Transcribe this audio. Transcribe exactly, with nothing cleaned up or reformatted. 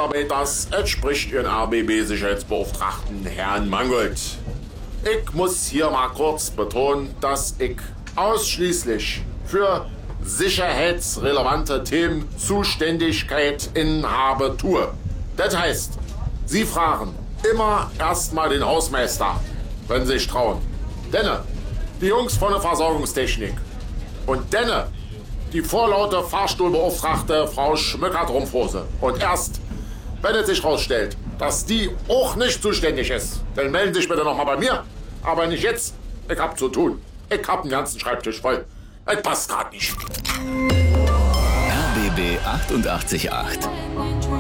Mitarbeiters entspricht Ihren R B B-Sicherheitsbeauftragten Herrn Mangold. Ich muss hier mal kurz betonen, dass ich ausschließlich für sicherheitsrelevante Themen Zuständigkeit inhabe tue. Das heißt, Sie fragen immer erstmal den Hausmeister, wenn Sie sich trauen. Denne, die Jungs von der Versorgungstechnik. Und denne, die vorlaute Fahrstuhlbeauftragte Frau Schmöcker-Trumpfhose. Und erst, wenn es sich rausstellt, dass die auch nicht zuständig ist, dann melden Sie sich bitte nochmal bei mir. Aber nicht jetzt. Ich hab zu tun. Ich hab den ganzen Schreibtisch voll. Es passt grad nicht. R B B achtundachtzig Komma acht.